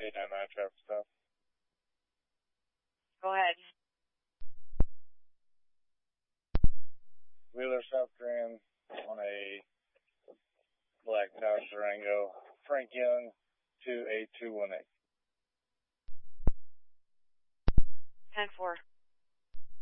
899 traffic stop. Go ahead. Wheeler, South Grand on a black Dodge Durango. Frank Young, 28218. 10-4.